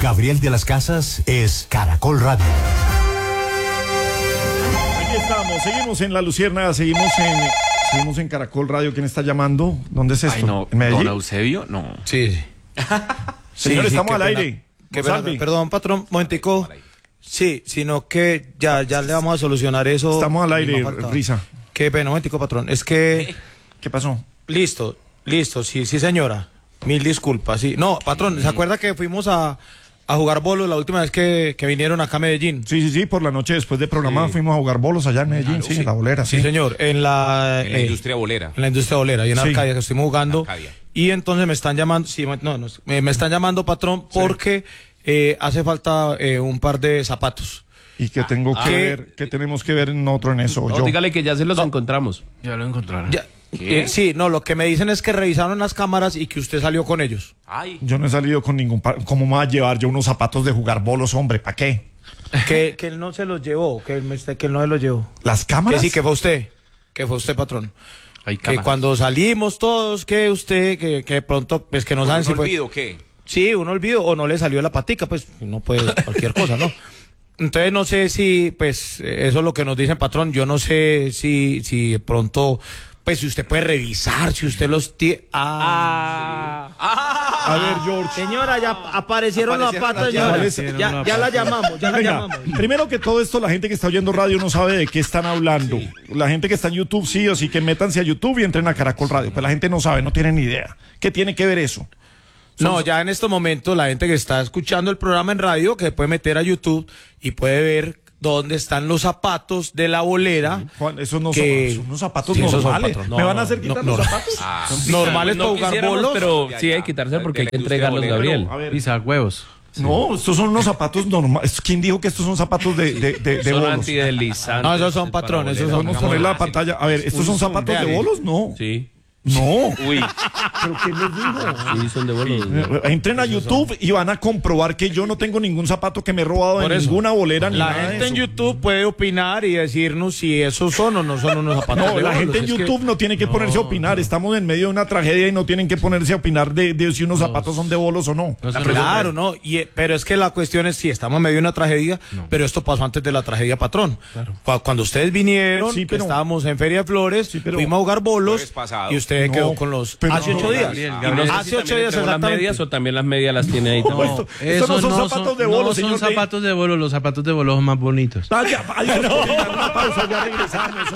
Gabriel de las Casas es Caracol Radio. Aquí estamos, seguimos en La Luciérnaga, seguimos en Caracol Radio. ¿Quién está llamando? ¿Dónde es esto? Ay, no, ¿En Medellín? ¿Don Eusebio? No. Sí. Señor, estamos al aire. Salve. Perdón, patrón, momentico. Sí, sino que ya le vamos a solucionar eso. Estamos al aire, Risa. Qué pena, momentico, patrón. Es que... ¿Qué pasó? Listo, sí, señora. Mil disculpas, sí. No, patrón, ¿se acuerda que fuimos a jugar bolos la última vez que vinieron acá a Medellín? Sí, por la noche después del programa fuimos a jugar bolos allá en Medellín, Claro, en la bolera, Sí, señor, en la industria bolera. En la industria bolera, y en Arcadia, que estuvimos jugando. Arcadia. Y entonces me están llamando, me están llamando, patrón, porque hace falta un par de zapatos. ¿Y qué tengo que ver? ¿Qué tenemos que ver nosotros en eso? No, yo. dígale que ya se los encontramos. Ya lo encontraron. Ya, sí, no, lo que me dicen es que revisaron las cámaras y que usted salió con ellos. Ay. Yo no he salido con ningún... ¿Cómo me va a llevar yo unos zapatos de jugar bolos, hombre? ¿Para qué? Que él no se los llevó, que él no se los llevó. ¿Las cámaras? Que sí, que fue usted, patrón. Hay Que cámaras. cuando salimos todos, que usted, que de pronto, pues que no saben si ¿Un fue... olvido qué? Sí, un olvido, o no le salió la patica, pues no puede cualquier cosa, ¿no? Entonces no sé si, pues, eso es lo que nos dice el patrón. Yo no sé si de pronto, pues, si usted puede revisar, si usted los tiene. A ver, George. Señora, ya aparecieron los zapatos, llamadas. señora. Ya la llamamos, Venga, primero que todo esto, la gente que está oyendo radio no sabe de qué están hablando. La gente que está en YouTube, sí o sí, que métanse a YouTube y entren a Caracol Radio. Pues la gente no sabe, no tiene ni idea. ¿Qué tiene que ver eso? No, ya en estos momentos la gente que está escuchando el programa en radio, que puede meter a YouTube y puede ver dónde están los zapatos de la bolera. Juan, esos no que... son unos zapatos Sí, esos son, normales. patrón. ¿Me van a hacer quitar los zapatos? Normales No para jugar quisiéramos, bolos. pero sí hay que quitárselo porque hay que entregarlos, Gabriel. A ver. Pisa huevos. No, estos son unos zapatos normales. ¿Quién dijo que estos son zapatos de Son bolos? antideslizantes. No, esos son patrones, esos son. Podemos poner la pantalla. A ver, ¿estos son zapatos de bolos? No. Sí. No. Uy, ¿Pero qué les digo? sí, son de bolos. Entren a YouTube y van a comprobar que yo no tengo ningún zapato que me he robado Por en eso, ninguna bolera ni La nada de gente en eso. YouTube puede opinar y decirnos si esos son o no son unos zapatos No, de la bolos. gente en Es que- YouTube no tiene que ponerse a opinar. Estamos en medio de una tragedia y no tienen que ponerse a opinar de si unos zapatos son de bolos o no. Claro, no, pero es que la cuestión es, sí, estamos en medio de una tragedia, pero esto pasó antes de la tragedia, patrón. Cuando ustedes vinieron, Sí, pero- que estábamos en Feria de Flores, pero- fuimos a jugar bolos Jueves pasado. y usted No, quedó con los... pero hace no, 8 días. Y no sé Hace si 8 también días entregó las medias exactamente. o también las medias las tiene ahí. No, estos no son zapatos de bolos, no señor. son zapatos de bolos, los zapatos de bolos son más bonitos. Adiós, una pausa, ya regresamos.